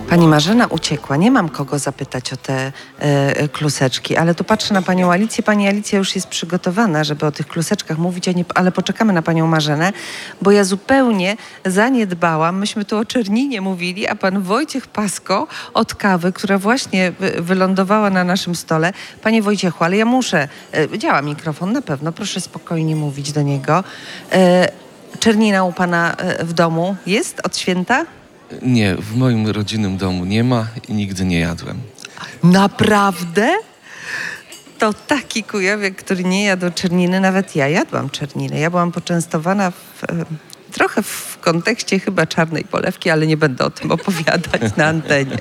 Pani Marzena uciekła. Nie mam kogo zapytać o te kluseczki, ale tu patrzę na panią Alicję. Pani Alicja już jest przygotowana, żeby o tych kluseczkach mówić, ale poczekamy na panią Marzenę, bo ja zupełnie zaniedbałam. Myśmy tu o czerninie mówili, a pan Wojciech Pasko od kawy, która właśnie wylądowała na naszym stole. Panie Wojciechu, ale ja muszę... działa mikrofon na pewno, proszę spokojnie mówić do niego. Czernina u pana w domu jest od święta? Nie, w moim rodzinnym domu nie ma i nigdy nie jadłem. Naprawdę? To taki kujowiek, który nie jadł czerniny. Nawet ja jadłam czerninę. Ja byłam poczęstowana trochę w kontekście chyba czarnej polewki, ale nie będę o tym opowiadać na antenie.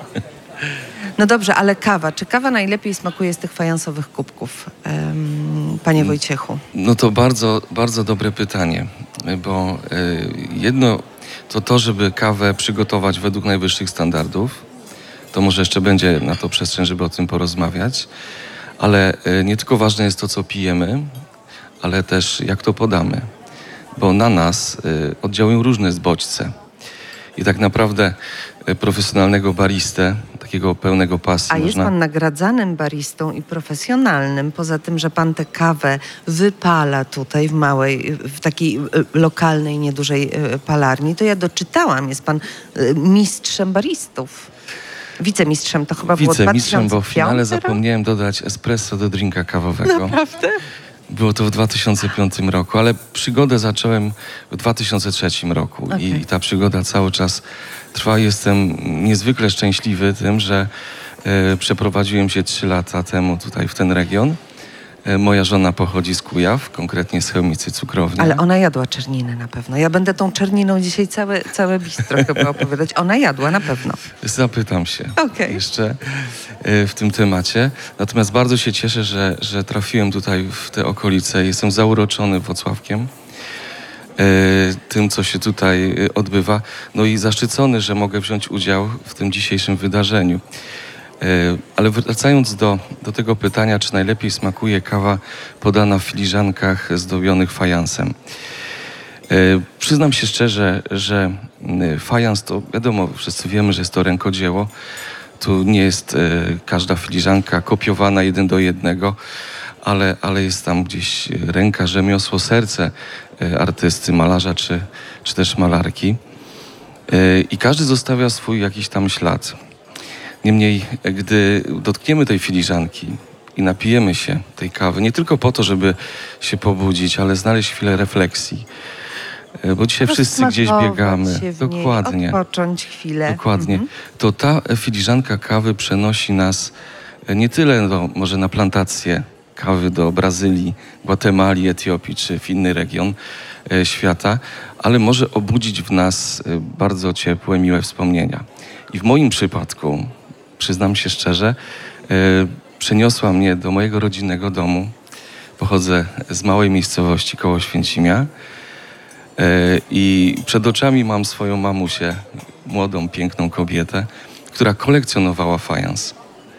No dobrze, ale kawa. Czy kawa najlepiej smakuje z tych fajansowych kubków, panie Wojciechu? No to bardzo, bardzo dobre pytanie, bo jedno to, żeby kawę przygotować według najwyższych standardów, to może jeszcze będzie na to przestrzeń, żeby o tym porozmawiać, ale nie tylko ważne jest to, co pijemy, ale też jak to podamy, bo na nas oddziałują różne bodźce. I tak naprawdę profesjonalnego baristę, takiego pełnego pasji. A jest pan nagradzanym baristą i profesjonalnym, poza tym, że pan tę kawę wypala tutaj w takiej lokalnej, niedużej palarni, to ja doczytałam, jest pan mistrzem baristów. Wicemistrzem to chyba było 2005 Wicemistrzem, bo w finale zapomniałem dodać espresso do drinka kawowego. Naprawdę? Było to w 2005 roku, ale przygodę zacząłem w 2003 roku i ta przygoda cały czas trwa. Jestem niezwykle szczęśliwy tym, że przeprowadziłem się 3 lata temu tutaj w ten region. Moja żona pochodzi z Kujaw, konkretnie z Chełmicy Cukrowni. Ale ona jadła czerninę na pewno. Ja będę tą czerniną dzisiaj całe bistro chyba opowiadać. Ona jadła na pewno. Zapytam się jeszcze w tym temacie. Natomiast bardzo się cieszę, że trafiłem tutaj w te okolice. Jestem zauroczony Włocławkiem, tym, co się tutaj odbywa. No i zaszczycony, że mogę wziąć udział w tym dzisiejszym wydarzeniu. Ale wracając do tego pytania, czy najlepiej smakuje kawa podana w filiżankach zdobionych fajansem. Przyznam się szczerze, że fajans to wiadomo, wszyscy wiemy, że jest to rękodzieło. Tu nie jest każda filiżanka kopiowana 1 do 1, ale jest tam gdzieś ręka, rzemiosło, serce artysty, malarza czy też malarki. I każdy zostawia swój jakiś tam ślad. Niemniej, gdy dotkniemy tej filiżanki i napijemy się tej kawy, nie tylko po to, żeby się pobudzić, ale znaleźć chwilę refleksji, bo dzisiaj wszyscy gdzieś biegamy. Dokładnie. Odpocząć chwilę. Dokładnie. To ta filiżanka kawy przenosi nas nie tyle może na plantację kawy do Brazylii, Gwatemali, Etiopii czy w inny region świata, ale może obudzić w nas bardzo ciepłe, miłe wspomnienia. I w moim przypadku, przyznam się szczerze, przeniosła mnie do mojego rodzinnego domu. Pochodzę z małej miejscowości koło Święcimia i przed oczami mam swoją mamusię, młodą, piękną kobietę, która kolekcjonowała fajans.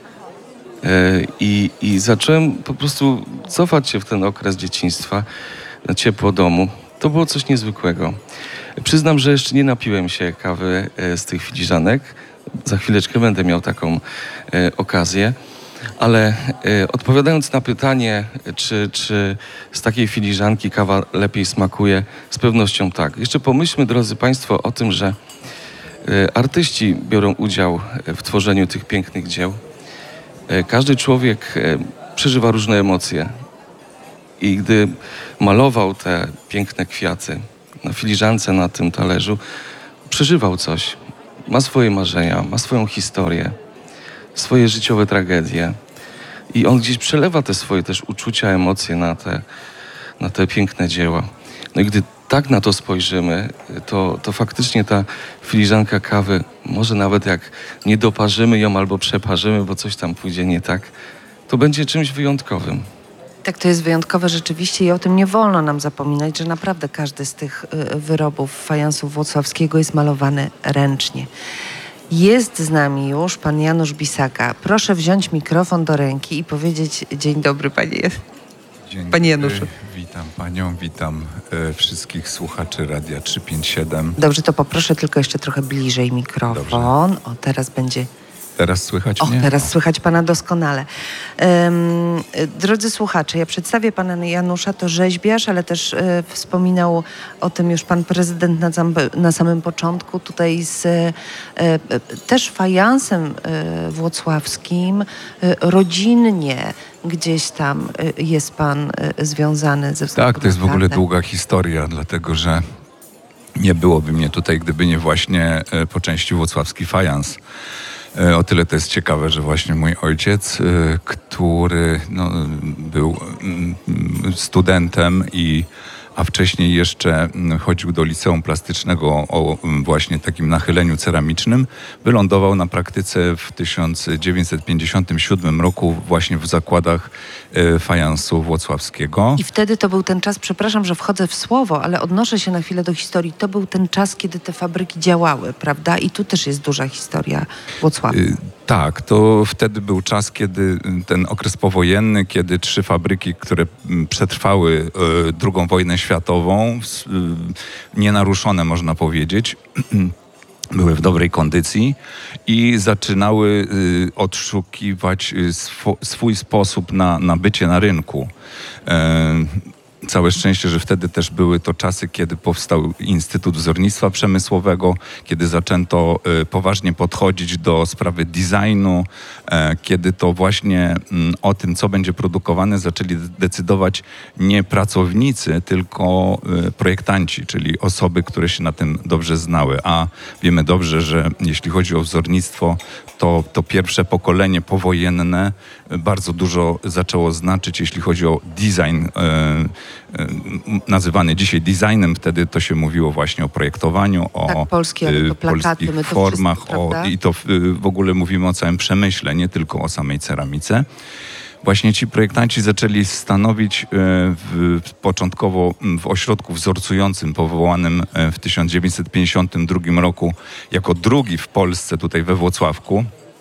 I zacząłem po prostu cofać się w ten okres dzieciństwa, na ciepło domu. To było coś niezwykłego. Przyznam, że jeszcze nie napiłem się kawy z tych filiżanek. Za chwileczkę będę miał taką okazję. Ale odpowiadając na pytanie, czy z takiej filiżanki kawa lepiej smakuje, z pewnością tak. Jeszcze pomyślmy, drodzy Państwo, o tym, że artyści biorą udział w tworzeniu tych pięknych dzieł. Każdy człowiek przeżywa różne emocje. I gdy malował te piękne kwiaty na filiżance, na tym talerzu, przeżywał coś. Ma swoje marzenia, ma swoją historię, swoje życiowe tragedie. I on gdzieś przelewa te swoje też uczucia, emocje na te piękne dzieła. No i gdy tak na to spojrzymy, to faktycznie ta filiżanka kawy, może nawet jak nie doparzymy ją albo przeparzymy, bo coś tam pójdzie nie tak, to będzie czymś wyjątkowym. Tak, to jest wyjątkowe rzeczywiście i o tym nie wolno nam zapominać, że naprawdę każdy z tych wyrobów fajansu włocławskiego jest malowany ręcznie. Jest z nami już pan Janusz Bisaka. Proszę wziąć mikrofon do ręki i powiedzieć dzień dobry, panie. Panie Januszu. Witam panią, witam wszystkich słuchaczy Radia 357. Dobrze, to poproszę tylko jeszcze trochę bliżej mikrofon. Dobrze. O, teraz będzie... Teraz słychać O, mnie? teraz słychać pana doskonale. Drodzy słuchacze, ja przedstawię pana Janusza, to rzeźbiarz, ale też wspominał o tym już pan prezydent na samym początku, tutaj z też fajansem włocławskim, rodzinnie gdzieś tam jest pan związany ze względu Tak, to jest na w ogóle prawdę. długa historia, dlatego że nie byłoby mnie tutaj, gdyby nie właśnie po części włocławski fajans. O tyle to jest ciekawe, że właśnie mój ojciec, który był studentem a wcześniej jeszcze chodził do liceum plastycznego o właśnie takim nachyleniu ceramicznym, wylądował na praktyce w 1957 roku właśnie w zakładach fajansu włocławskiego. I wtedy to był ten czas, przepraszam, że wchodzę w słowo, ale odnoszę się na chwilę do historii. To był ten czas, kiedy te fabryki działały, prawda? I tu też jest duża historia Włocławia. Tak, to wtedy był czas, kiedy ten okres powojenny, kiedy 3 fabryki, które przetrwały II wojnę światową, nienaruszone można powiedzieć, były w dobrej kondycji i zaczynały odszukiwać swój sposób na bycie na rynku. Całe szczęście, że wtedy też były to czasy, kiedy powstał Instytut Wzornictwa Przemysłowego, kiedy zaczęto poważnie podchodzić do sprawy designu, kiedy to właśnie o tym, co będzie produkowane, zaczęli decydować nie pracownicy, tylko projektanci, czyli osoby, które się na tym dobrze znały. A wiemy dobrze, że jeśli chodzi o wzornictwo, to pierwsze pokolenie powojenne bardzo dużo zaczęło znaczyć, jeśli chodzi o design, nazywany dzisiaj designem, wtedy to się mówiło właśnie o projektowaniu, o polskie plakaty, polskich my to formach, wszystko, prawda? i to w ogóle mówimy o całym przemyśle, nie tylko o samej ceramice. Właśnie ci projektanci zaczęli stanowić początkowo w ośrodku wzorcującym powołanym w 1952 roku jako drugi w Polsce, tutaj we Włocławku,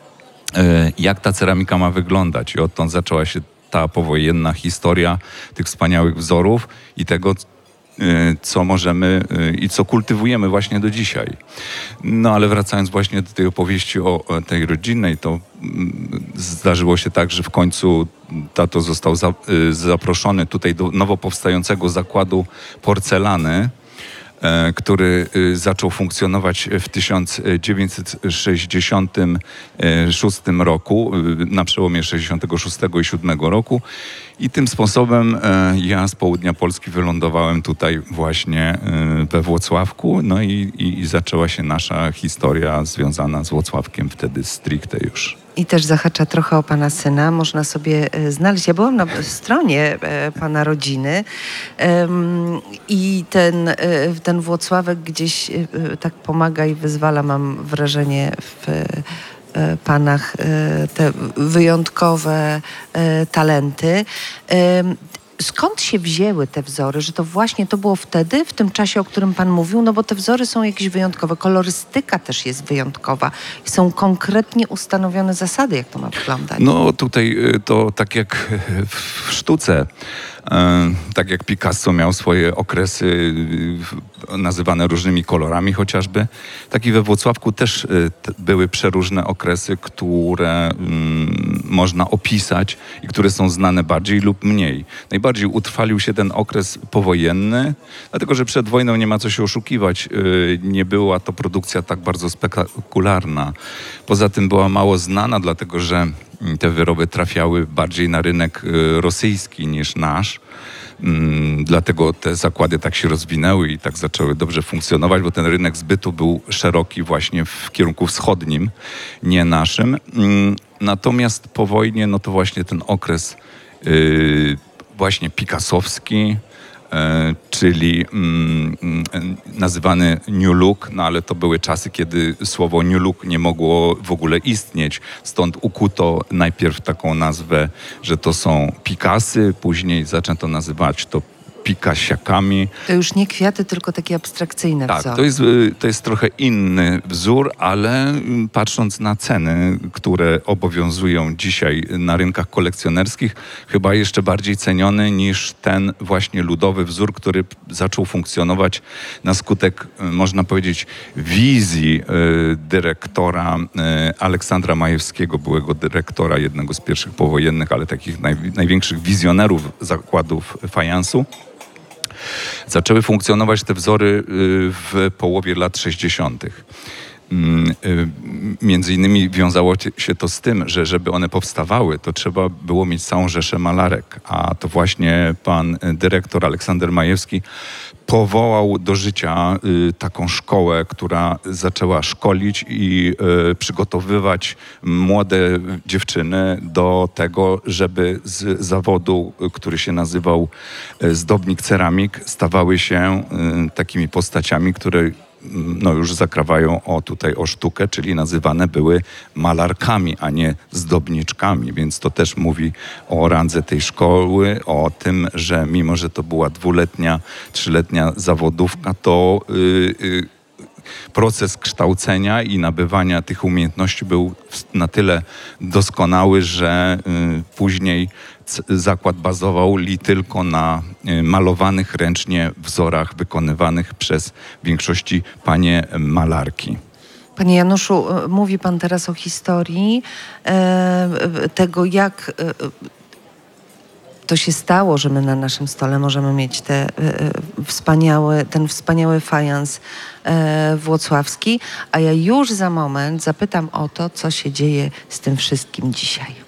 jak ta ceramika ma wyglądać. I odtąd zaczęła się ta powojenna historia tych wspaniałych wzorów i tego, co możemy i co kultywujemy właśnie do dzisiaj. No ale wracając właśnie do tej opowieści o tej rodzinnej, to zdarzyło się tak, że w końcu tato został zaproszony tutaj do nowo powstającego zakładu porcelany, który zaczął funkcjonować w 1966 roku, na przełomie 66 i 7 roku. I tym sposobem ja z południa Polski wylądowałem tutaj właśnie we Włocławku. No i zaczęła się nasza historia związana z Włocławkiem wtedy stricte już. I też zahacza trochę o pana syna. Można sobie znaleźć. Ja byłam na stronie pana rodziny i ten Włocławek gdzieś tak pomaga i wyzwala, mam wrażenie, w panach te wyjątkowe talenty. Skąd się wzięły te wzory, że to właśnie to było wtedy, w tym czasie, o którym pan mówił? No bo te wzory są jakieś wyjątkowe. Kolorystyka też jest wyjątkowa. Są konkretnie ustanowione zasady, jak to ma wyglądać. No tutaj to tak jak w sztuce, tak jak Picasso miał swoje okresy nazywane różnymi kolorami chociażby, tak i we Włocławku też były przeróżne okresy, które można opisać i które są znane bardziej lub mniej. Najbardziej utrwalił się ten okres powojenny, dlatego że przed wojną nie ma co się oszukiwać. Nie była to produkcja tak bardzo spektakularna. Poza tym była mało znana, dlatego że te wyroby trafiały bardziej na rynek rosyjski niż nasz. Dlatego te zakłady tak się rozwinęły i tak zaczęły dobrze funkcjonować, bo ten rynek zbytu był szeroki właśnie w kierunku wschodnim, nie naszym. Natomiast po wojnie, no to właśnie ten okres właśnie picassowski, czyli nazywany New Look, no ale to były czasy, kiedy słowo New Look nie mogło w ogóle istnieć. Stąd ukuto najpierw taką nazwę, że to są Picassy, później zaczęto nazywać to pikasiakami. To już nie kwiaty, tylko takie abstrakcyjne Tak, wzory. to jest trochę inny wzór, ale patrząc na ceny, które obowiązują dzisiaj na rynkach kolekcjonerskich, chyba jeszcze bardziej ceniony niż ten właśnie ludowy wzór, który zaczął funkcjonować na skutek, można powiedzieć, wizji dyrektora Aleksandra Majewskiego, byłego dyrektora, jednego z pierwszych powojennych, ale takich największych wizjonerów zakładów fajansu. Zaczęły funkcjonować te wzory w połowie lat 60. Między innymi wiązało się to z tym, że żeby one powstawały, to trzeba było mieć całą rzeszę malarek, a to właśnie pan dyrektor Aleksander Majewski powołał do życia taką szkołę, która zaczęła szkolić i przygotowywać młode dziewczyny do tego, żeby z zawodu, który się nazywał zdobnik ceramik, stawały się takimi postaciami, które no już zakrawają o sztukę, czyli nazywane były malarkami, a nie zdobniczkami, więc to też mówi o randze tej szkoły, o tym, że mimo, że to była 2-letnia, 3-letnia zawodówka, to proces kształcenia i nabywania tych umiejętności był na tyle doskonały, że później zakład bazował tylko na malowanych ręcznie wzorach wykonywanych przez w większości panie malarki. Panie Januszu, mówi pan teraz o historii tego, jak to się stało, że my na naszym stole możemy mieć ten wspaniały fajans włocławski, a ja już za moment zapytam o to, co się dzieje z tym wszystkim dzisiaj.